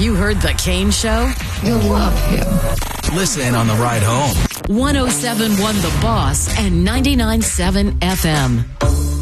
you heard The Kane Show? You'll love him. Listen on the ride home. 107.1 The Boss and 99.7 FM.